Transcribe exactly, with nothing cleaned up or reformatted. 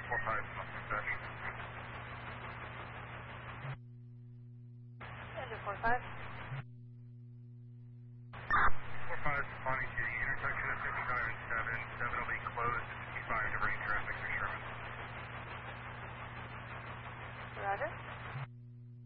four five, nothing dash. Engine four five. four five, responding to